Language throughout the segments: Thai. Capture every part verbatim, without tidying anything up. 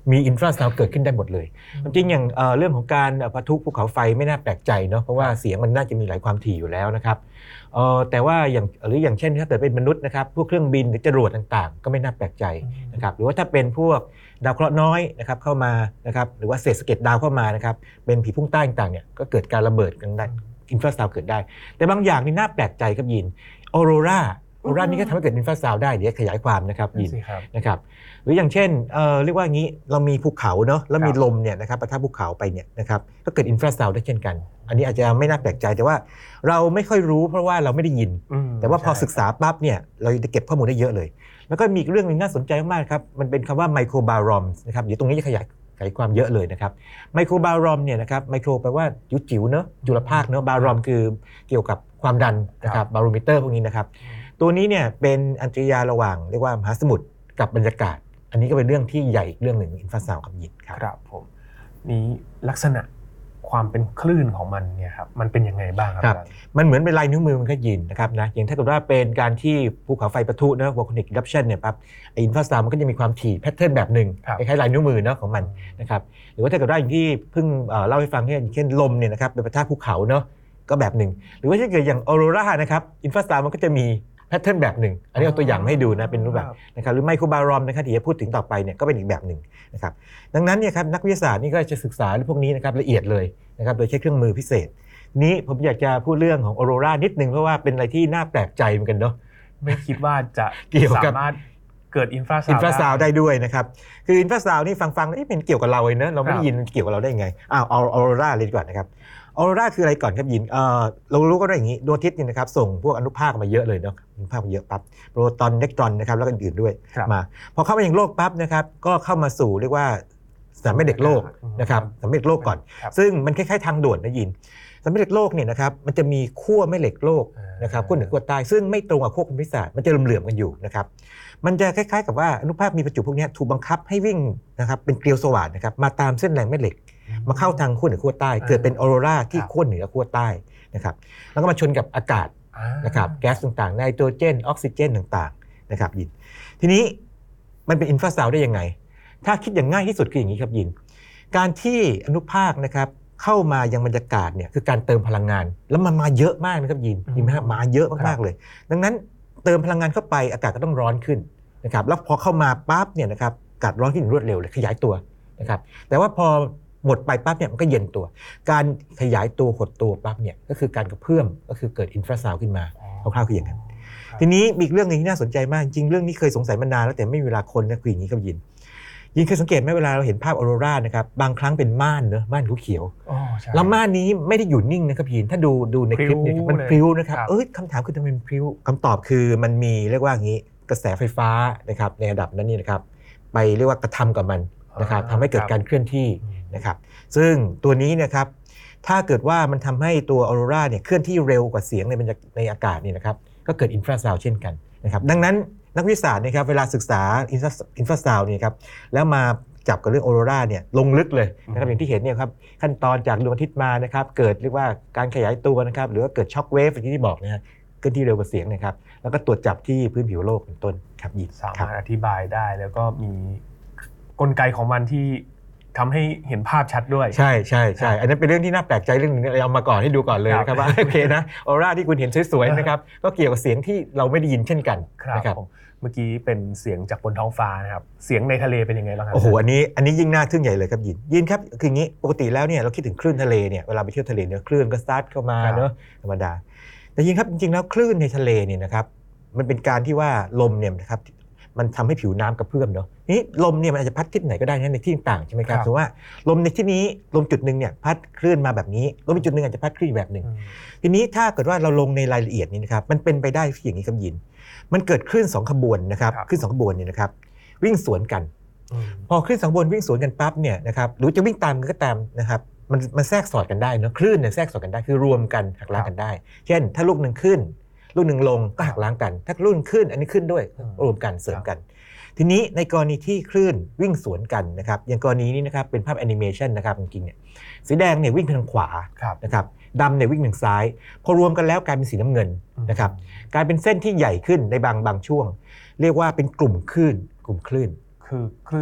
มีอินฟราซาวด์เกิดขึ้นได้หมดเลยจริงอย่างเรื่องของการปะทุภูเขาไฟไม่น่าแปลกใจเนาะเพราะว่าเสียงมันน่าจะมีหลายความถี่อยู่แล้วนะครับแต่ว่าอย่างหรืออย่างเช่นถ้าเกิดเป็นมนุษย์นะครับพวกเครื่องบินหรือจรวดต่างๆก็ไม่น่าแปลกใจนะครับหรือว่าถ้าเป็นพวกดาวเคราะห์น้อยนะครับเข้ามานะครับหรือว่าเศษสะเก็ดดาวเข้ามานะครับเป็นผีพุ่งใต้ต่างๆเนี่ยก็เกิดการระเบิดกันได้อินฟราซาวด์เกิดได้แต่บางอย่างนี่น่าแปลกใจครับยินออโรราออโรรานี่ก็ทำให้เกิดอินฟราซาวด์ได้เดี๋ยวขยายความนะครับยินนะครับหรืออย่างเช่นเอ่อเรียกว่างี้เรามีภูเขาเนาะแล้วมีลมเนี่ยนะครับปะทะภูเขาไปเนี่ยนะครับก็เกิดอินฟราซาวด์ได้เช่นกันอันนี้อาจจะไม่น่าแปลกใจแต่ว่าเราไม่ค่อยรู้เพราะว่าเราไม่ได้ยินแต่ว่าพอศึกษาปั๊บเนี่ยเราจะเก็บข้อมูลได้เยอะเลยแล้วก็มีเรื่องนึงน่าสนใจมากครับมันเป็นคำว่าไมโครบารอมนะครับเดี๋ยวตรงนี้จะขยายขยายความเยอะเลยนะครับไมโครบารอมเนี่ยนะครับไมโครแปลว่าจิ๋วๆเนาะจุลภาคเนาะบารอมคือเกี่ยวกับความดันนะครับบาโรมิเตอร์พวกนี้นะครับตัวนี้เนี่ยเป็นอัจฉริยะระหว่างเรียกว่ามหาสมุทรกับบรรยากาศอันนี้ก็เป็นเรื่องที่ใหญ่เรื่องหนึ่งอินฟราซาวด์กับยินครับครับผมนี้ลักษณะความเป็นคลื่นของมันเนี่ยครับมันเป็นยังไงบ้างครับมันเหมือนเป็นลายนิ้วมือมันก็ยินนะครับนะอย่างถ้าเกิดว่าเป็นการที่ภูเขาไฟปะทุนะ volcanic eruption เนี่ยปั๊บอินฟราซาวด์มันก็จะมีความถี่แพทเทิร์นแบบหนึ่งคล้ายๆลายนิ้วมือเนาะของมันนะครับหรือว่าถ้าเกิดว่าอย่างที่เพิ่งเล่าให้ฟังเนี่ยอย่างเช่นลมเนี่ยนะครับเป็นปะทะภูเขาเนาะก็แบบหนึ่งหรือว่าถ้าเกิดอย่างออโรรานะครับอินฟราซาวด์มันก็จะมีแพทเทิร์นแบบหนึ่งอันนี้เอาตัวอย่างให้ดูนะเป็นรูปแบบนะครับหรือไมโครบารอมนะครับที่จะพูดถึงต่อไปเนี่ยก็เป็นอีกแบบหนึ่งนะครับดังนั้นเนี่ยครับนักวิทยาศาสตร์นี่ก็จะศึกษาเรื่องพวกนี้นะครับละเอียดเลยนะครับโดยใช้เครื่องมือพิเศษนี้ผมอยากจะพูดเรื่องของออโรรานิดนึงเพราะว่าเป็นอะไรที่น่าแปลกใจเหมือนกันเนาะไม่คิดว่าจะสามารถเกิดอินฟราซาวด์อินฟราซาวด์ได้ด้วยนะครับคืออินฟราซาวด์นี่ฟังๆนี่เป็นเกี่ยวกับเราเลยเนอะเราไม่ได้ยินเกี่ยวกับเราได้ไงอ้าวออโรราเลยดีกว่านะครับออโรราคืออะไรก่อนครับยินเอ่อเรารู้กันว่าอย่างนี้ดวงอาทิตย์นี่นะครับส่งพวกอนุภาคมาเยอะเลยเนาะอนุภาคมาเยอะปั๊บโปรตอนอิเล็กตรอนนะครับแล้วก็อื่นๆด้วยมาพอเข้ามาอย่างโลกปั๊บนะครับก็เข้ามาสู่เรียกว่าสามแม่เหล็กโลกนะครับสามแม่เหล็กโลกก่อนซึ่งมันคล้ายๆทางด่วนนะยินสามแม่เหล็กโลกเนี่ยนะครับมันจะมีขั้วแม่เหล็กโลกนะครับขั้วเหนือขั้วใต้ซึ่งไม่ตรงกับขั้วภูมิศาสตร์มันจะเหลื่อมๆกันอยู่นะครับมันจะคล้ายๆกับว่าอนุภาคมีประจุพวกนี้ถูกบังคับให้วิ่งนะครับเป็นเกลียวสว่านนะครับมาตามเส้นแรงแม่เหล็กมาเข้าทางขั้วเหนือขั้วใต้เกิดเป็นออโรราที่ขั้วเหนือขั้วใต้นะครับแล้วก็มาชนกับอากาศนะครับแก๊สต่างๆไนโตรเจนออกซิเจนต่างๆนะครับยินทีนี้มันเป็นอินฟราซาวด์ได้ยังไงถ้าคิดอย่างง่ายที่สุดคืออย่างนี้ครับยินการที่อนุภาคนะครับเข้ามายังบรรยากาศเนี่ยคือการเติมพลังงานแล้วมันมาเยอะมากนะครับยินยินไหมครับมาเยอะมากๆเลยดังนั้นเติมพลังงานเข้าไปอากาศก็ต้องร้อนขึ้นนะครับแล้วพอเข้ามาปั๊บเนี่ยนะครับอากาศร้อนขึ้นรวดเร็วเลยขยายตัวนะครับแต่ว่าพอหมดไปปั๊บเนี่ยมันก็เย็นตัวการขยายตัวหดตัวปั๊บเนี่ยก็คือการกระเพื่อมก็คือเกิดอินฟราซาวด์ขึ้นมาคร่าวๆคืออย่างนั้นทีนี้มีอีกเรื่องนึงที่น่าสนใจมากจริงเรื่องนี้เคยสงสัยมานานแล้วแต่ไม่มีเวลาคนนะคืออย่างนี้ครับยินยินเคยสังเกตไหมเวลาเราเห็นภาพออโรรานะครับบางครั้งเป็นม่านเนอะม่านเขียวๆแล้วม่านนี้ไม่ได้อยู่นิ่งนะครับยินถ้าดูดูในคลิปเนี่ยมันพลิ้วนะครับเอ้ยคำถามคือทำไมมันพลิ้วคำตอบคือมันมีเรียกว่าอย่างนี้กระแสไฟฟ้านะครับในระดับนั้นนี่นะครับไปเรียกว่ากระทำกับมันนะครับทำให้เกิดการเคลื่อนที่นะครับซึ่งตัวนี้นะครับถ้าเกิดว่ามันทำให้ตัวออโรราเนี่ยเคลื่อนที่เร็วกว่าเสียงในในอากาศนี่นะครับก็เกิดอินฟราซาวด์เช่นกันนะครับดังนั้นนักวิทยาศาสตร์นะครับเวลาศึกษาอินฟราซาวด์นี่ครับแล้วมาจับกับเรื่องออโรราเนี่ยลงลึกเลยนะครับอย่างที่เห็นเนี่ยครับขั้นตอนจากดวงอาทิตย์มานะครับเกิดเรียกว่าการขยายตัวนะครับหรือว่าเกิดช็อคเวฟอย่างที่บอกนะฮะเคลื่อนที่เร็วกว่าเสียงนะครับแล้วก็ตรวจจับที่พื้นผิวโลกเป็นต้นครับยินสามารถอธิบายได้แล้วก็มีกลไกของมันที่ทำให้เห็นภาพชัดด้วยใช่ใช่ใช่อันนั้นเป็นเรื่องที่น่าแปลกใจเรื่องนึงเอามาก่อนให้ดูก่อนเลยนะครับว่าโอเคนะออโรราที่คุณเห็นสวยๆนะครับก็เกี่ยวกับเสียงที่เราไม่ได้ยินเช่นกันนะครับเมื่อกี้เป็นเสียงจากบนท้องฟ้านะครับเสียงในทะเลเป็นยังไงบ้างครับโอ้โหอันนี้อันนี้ยิ่งน่าทึ่งใหญ่เลยครับยินยินครับคืออย่างนี้ปกติแล้วเนี่ยเราคิดถึงคลื่นทะเลเนี่ยเวลาไปเที่ยวทะเลเนี่ยคลื่นก็ซัดเข้ามาเนอะธรรมดาแต่ยินครับจริงๆแล้วคลื่นในทะเลเนี่ยนะครับมันเป็นการที่ว่าลมเนี่ยนะครับมันทำให้ผิวน้ำกระเพื่อมเนาะนี่ลมเนี่ยมันอาจจะพัดทิศไหนก็ได้นะในที่ต่างใช่ไหมครับสมมติว่าลมในที่นี้ลมจุดหนึ่งเนี่ยพัดคลื่นมาแบบนี้ลมอีกจุดหนึ่งอาจจะพัดคลื่นแบบหนึ่งทีนี้ถ้าเกิดว่าเราลงในรายละเอียดนี้นะครับมันเป็นไปได้อย่างนี้ครับยินมันเกิดคลื่นสองขบวนนะครับคลื่นสองขบวนเนี่ยนะครับวิ่งสวนกันพอคลื่นสองขบวนวิ่งสวนกันปั๊บเนี่ยนะครับหรือจะวิ่งตามกันก็ตามนะครับมันมันแทรกสอดกันได้เนาะคลื่นเนี่ยแทรกสอดกันได้คือรวมกันหักล้างกันได้เช่นถ้าลูกนึงขึ้นลูกนึงลงก็หักล้างกันถ้าลูกนึงขึ้นอันนี้ขึ้นด้วยรวมกันเสริมกันทีนี้ในกรณีที่คลื่นวิ่งสวนกันนะครับอย่างกรณีนี้นะครับเป็นภาพแอนิเมชันนะครับจริงๆเนี่ยสีแดงเนี่ยวิ่งไปทางขวานะครับดำเนี่ยวิ่งทางซ้ายพอรวมกันแล้วกลายเป็นสีน้ำเงินนะครับกลายเป็นเส้นที่ใหญ่ขึ้นในบางบางช่วงเรียกว่าเป็นกลุ่มคลื่นกลุ่มคลื่นคือคลื่น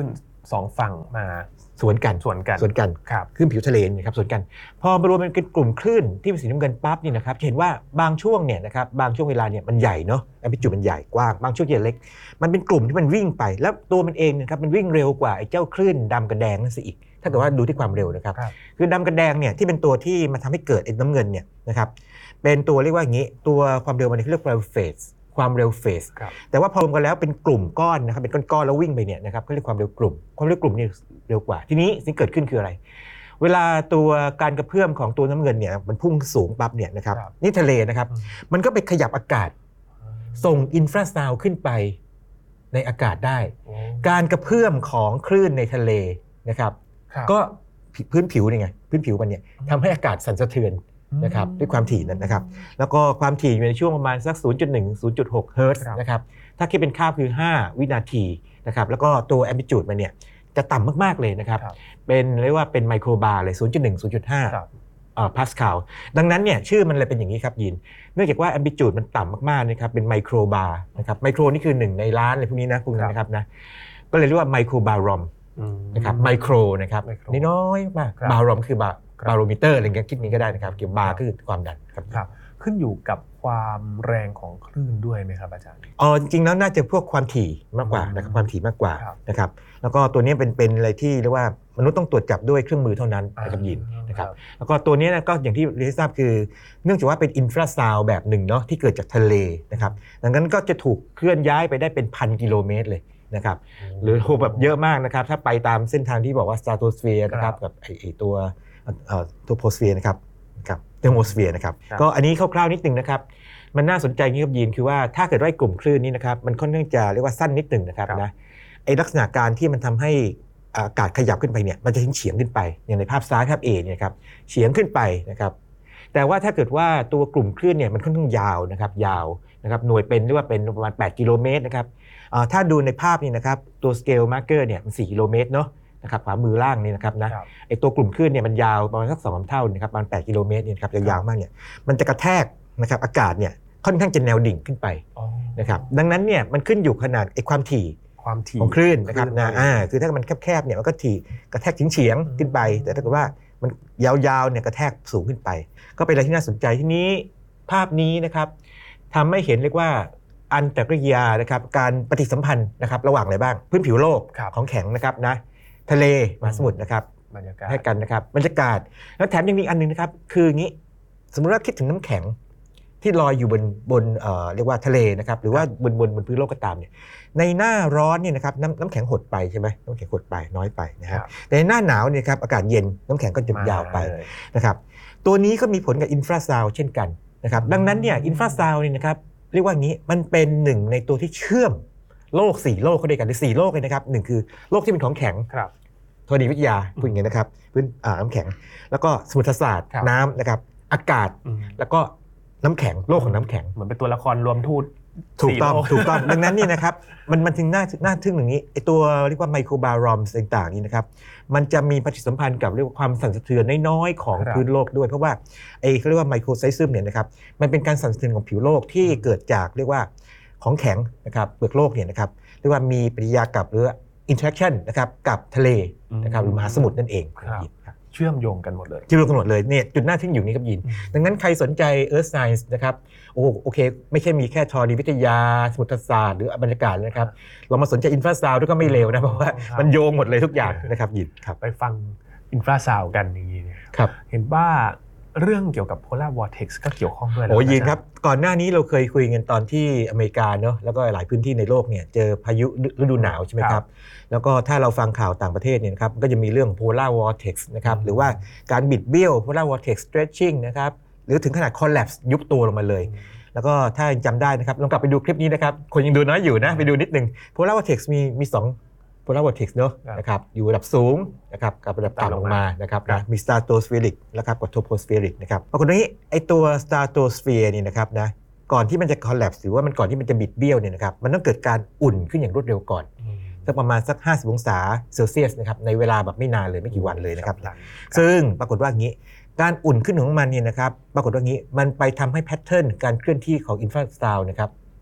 สองฝั่งมาสวนกันสวนกันสวนกันคลื่นผิวทะเลนะครับสวนกันพอมารวมเป็นกลุ่มคลื่นที่เป็นสีน้ำเงินปั๊บนี่นะครับเห็นว่าบางช่วงเนี่ยนะครับบางช่วงเวลาเนี่ยมันใหญ่เนาะแอมพลิจูดมันใหญ่กว้างบางช่วงเล็กมันเป็นกลุ่มที่มันวิ่งไปแล้วตัวมันเองนะครับมันวิ่งเร็วกว่าไอ้เจ้าคลื่นดำกับแดงนั่นสิอีกถ้าเกิดว่าดูที่ความเร็วนะครับคือดำกับแดงเนี่ยที่เป็นตัวที่มาทำให้เกิดไอ้น้ำเงินเนี่ยนะครับเป็นตัวเรียกว่าอย่างนี้ตัวความเร็วมันเรียกว่าเฟสความเร็วเฟสแต่ว่าพอรวมกันแล้วเป็นกลุ่มก้อนนะครับเป็นก้อนๆแล้ววิ่งไปเนี่ยนะครับเขาเรียกความเร็วกลุ่มความเร็วกลุ่มนี่เร็วกว่าทีนี้สิ่งเกิดขึ้นคืออะไรเวลาตัวการกระเพื่อมของตัวน้ำเงินเนี่ยมันพุ่งสูงปั๊บเนี่ยนะครับนี่ทะเลนะครับมันก็ไปขยับอากาศส่งอินฟราซาวด์ขึ้นไปในอากาศได้การกระเพื่อมของคลื่นในทะเลนะครับก็พื้นผิวนี่ไงพื้นผิวมันเนี่ยทำให้อากาศสั่นสะเทือนนะครับด้วยความถี่นั้นนะครับแล้วก็ความถี่อยู่ในช่วงประมาณสัก ศูนย์จุดหนึ่ง ศูนย์จุดหก เฮิร์ตซ์นะครับถ้าคิดเป็นค่าคือห้าวินาทีนะครับแล้วก็ตัวแอมพลิจูดมันเนี่ยจะต่ำมากๆเลยนะครับเป็นเรียกว่าเป็นไมโครบาร์เลย ศูนย์จุดหนึ่ง ศูนย์จุดห้า อ่าพาสคาลดังนั้นเนี่ยชื่อมันเลยเป็นอย่างนี้ครับยินเนื่องจากว่าแอมพลิจูดมันต่ำมากๆนะครับเป็นไมโครบาร์นะครับไมโครนี่คือหนึ่งในล้านอะไรพวกนี้นะพวกนั้นนะครับนะก็เลยเรียกว่าไมโครบารอมนะครับไมโครนะครับน้อยๆมากบารอมคือบาบาโรมิเตอร์อะไรเงี้ยคิดนี้ก็ได้นะครับเกี่ยวกับบาร์คือความดันครับขึ้นอยู่กับความแรงของคลื่นด้วยไหมครับอาจารย์อ๋อจริงๆแล้วน่าจะพวกความถี่มากกว่านะครับความถี่มากกว่านะครับแล้วก็ตัวนี้เป็นเป็นอะไรที่เรียกว่ามนุษย์ต้องตรวจจับด้วยเครื่องมือเท่านั้นนะครับยินนะครับแล้วก็ตัวนี้ก็อย่างที่เรียนทราบคือเนื่องจากว่าเป็นอินฟราซาวด์แบบหนึ่งเนาะที่เกิดจากทะเลนะครับดังนั้นก็จะถูกเคลื่อนย้ายไปได้เป็นพันกิโลเมตรเลยนะครับหรือโหแบบเยอะมากนะครับถ้าไปตามเส้นทางที่บอกว่าสตราโตสเฟียร์นะครับกับไอ้ตัวโทโพสเฟียร์นะครับกับเทอร์โมสเฟียร์นะครับก็อันนี้คร่าวๆนิดนึงนะครับมันน่าสนใจนี่ครับยีนคือว่าถ้าเกิดว่ากลุ่มคลื่นนี้นะครับมันค่อนข้างจะเรียกว่าสั้นนิดนึงนะครับนะไอ้ลักษณะการที่มันทำให้อากาศขยับขึ้นไปเนี่ยมันจะเฉียงขึ้นไปอย่างในภาพซ้ายภาพ A เนี่ยครับเฉียงขึ้นไปนะครับแต่ว่าถ้าเกิดว่าตัวกลุ่มคลื่นเนี่ยมันค่อนข้างยาวนะครับยาวนะครับหน่วยเป็นเรียกว่าเป็นประมาณแปดกิโลเมตรนะครับถ้าดูในภาพนี้นะครับตัวสเกลมาร์เกอร์เนี่ยมันสี่กิโลเมตรเนาะนะครับขวามือล่างนี่นะครับนะไอตัวกลุ่มคลื่นเนี่ยมันยาวประมาณสักสองสามเท่านะครับประมาณแปดกิโลเมตรเนี่ยครับยาวๆมากเนี่ยมันจะกระแทกนะครับอากาศเนี่ยค่อนข้างจะแนวดิ่งขึ้นไปนะครับดังนั้นเนี่ยมันขึ้นอยู่ขนาดไอความถี่ความถี่ของคลื่นนะครับนะอ่าคือถ้ามันแคบๆเนี่ยมันก็ถี่กระแทกเฉียงๆขึ้นไปแต่ถ้าเกิดว่ามันยาวๆเนี่ยกระแทกสูงขึ้นไปก็เป็นอะไรที่น่าสนใจที่นี้ภาพนี้นะครับทำให้เห็นเรียกว่าอันตรกิริยานะครับการปฏิสัมพันธ์นะครับระหว่างอะไรบ้างพื้นผิวโลกของแข็งนะครับนะทะเลมหาสมุทรนะครับบรรยากาศให้กันนะครับบรรยากาศแล้วแถมยังมีอันนึงนะครับคืออย่างนี้สมมติว่าคิดถึงน้ำแข็งที่ลอยอยู่บนบนเอ่อเรียกว่าทะเลนะครับหรือว่าบนบนบนพื้นโลกก็ตามเนี่ยในหน้าร้อนเนี่ยนะครับน้ำน้ำแข็งหดไปใช่ไหมน้ำแข็งหดไปน้อยไปนะครับแต่ในหน้าหนาวเนี่ยครับอากาศเย็นน้ำแข็งก็จะยาวไปนะครับตัวนี้ก็มีผลกับอินฟราซาวด์เช่นกันนะครับดังนั้นเนี่ยอินฟราซาวด์เนี่ยนะครับเรียกว่างี้มันเป็นหนึ่งในตัวที่เชื่อมโลกสี่โลกเข้าด้วยกันหรือสี่โลกเลยนะครับหนึ่งคือโลกที่เป็นของแข็งธรณีวิทยาพูดอย่างนี้นะครับพื้นน้ำแข็งแล้วก็สมุทรศาสตร์น้ำนะครับอากาศแล้วก็น้ำแข็งโลกของน้ำแข็งเหมือนเป็นตัวละครรวมทูตถูกต้องถูกต้องดังนั้นนี่นะครับมันมันถึงน่าน่าทึ่งอย่างนี้ไอตัวเรียกว่าไมโครบารอมต่างๆนี่นะครับมันจะมีปฏิสัมพันธ์กับเรียกว่าความสั่นสะเทือนน้อยๆของพื้นโลกด้วยเพราะว่าไอเขาเรียกว่าไมโครไซซึมเนี่ยนะครับมันเป็นการสั่นสะเทือนของผิวโลกที่เกิดจากเรียกว่าของแข็งนะครับเปลือกโลกเนี่ยนะครับเรียกว่ามีปฏิกิริยากับหรืออินเทอร์แอคชั่นนะครับกับทะเลนะครับหรือมหาสมุทรนั่นเองเชื่อมโยงกันหมดเลยเชื่อมโยงกันหมดเลยเนี่ยจุดน่าทึ่งอยู่นี่ครับยินดังนั้นใครสนใจ Earth Science นะครับโอ้โอเคไม่ใช่มีแค่ธรณีวิทยาสมุทรศาสตร์หรือบรรยากาศนะครับเรามาสนใจอินฟราซาวด์ด้วยก็ไม่เลวนะเพราะว่ามันโยงหมดเลยทุกอย่างนะครับยินครับไปฟังอินฟราซาวด์กันอย่างนี้ครับเห็นว่าเรื่องเกี่ยวกับ polar vortex ก็เกี่ยวข้องด้วยโอ้ยินครับก่อนหน้านี้เราเคยคุยกันตอนที่อเมริกาเนาะแล้วก็หลายพื้นที่ในโลกเนี่ยเจอพายุฤดูหนาวใช่ไหมครับแล้วก็ถ้าเราฟังข่าวต่างประเทศเนี่ยครับก็จะมีเรื่อง polar vortex นะครับหรือว่าการบิดเบี้ยว polar vortex stretching นะครับหรือถึงขนาด collapse ยุบตัวลงมาเลยแล้วก็ถ้าจำได้นะครับลองกลับไปดูคลิปนี้นะครับคนยังดูน้อยอยู่นะไปดูนิดนึง polar vortex มีมีสองpolar vortex เนอะนะครับอยู่ระดับสูงนะครับกับระดับต่ำลงมานะครับนะมี stratospheric นะครับกับ tropospheric นะครับปรากฏว่านี้ไอตัว stratosphere นี่นะครับนะก่อนที่มันจะ collapse หรือว่ามันก่อนที่มันจะบิดเบี้ยวเนี่ยนะครับมันต้องเกิดการอุ่นขึ้นอย่างรวดเร็วก่อนสักประมาณสักห้าสิบองศาเซลเซียสนะครับในเวลาแบบไม่นานเลยไม่กี่วันเลยนะครับซึ่งปรากฏว่างี้การอุ่นขึ้นของมันเนี่ยนะครับปรากฏว่างี้มันไปทำให้แพทเทิร์นการเคลื่อนที่ของอินฟราซาวด์นะครับ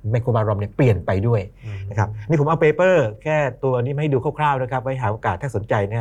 ไมโครบารอมเนี่ยเปลี่ยนไปด้วยนะครับนี่ผมเอาเปเปอร์แค่ตัวนี้มาให้ดูคร่าวๆนะครับไว้หาโอกาสถ้าสนใจนะ